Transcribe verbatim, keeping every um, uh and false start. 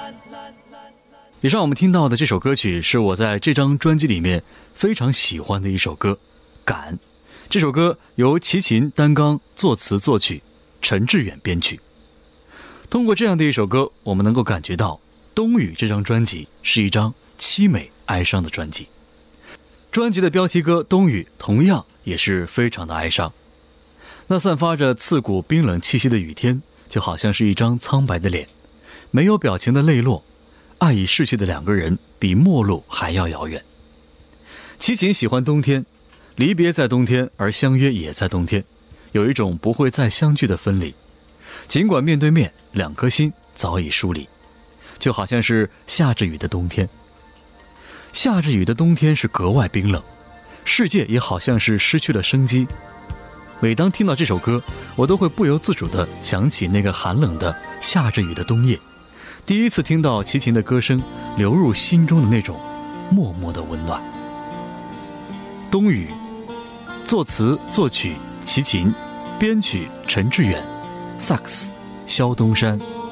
以上我们听到的这首歌曲是我在这张专辑里面非常喜欢的一首歌《感》。这首歌由齐秦担纲作词作曲，陈志远编曲。通过这样的一首歌，我们能够感觉到冬雨这张专辑是一张凄美哀伤的专辑。专辑的标题歌《冬雨》同样也是非常的哀伤。那散发着刺骨冰冷气息的雨天，就好像是一张苍白的脸，没有表情的泪落，爱已逝去的两个人比陌路还要遥远。齐秦喜欢冬天，离别在冬天，而相约也在冬天，有一种不会再相聚的分离。尽管面对面，两颗心早已疏离，就好像是下着雨的冬天。下着雨的冬天是格外冰冷，世界也好像是失去了生机。每当听到这首歌，我都会不由自主地想起那个寒冷的下着雨的冬夜，第一次听到齐秦的歌声流入心中的那种默默的温暖。冬雨，作词作曲齐秦，编曲陈志远，萨克斯萧东山。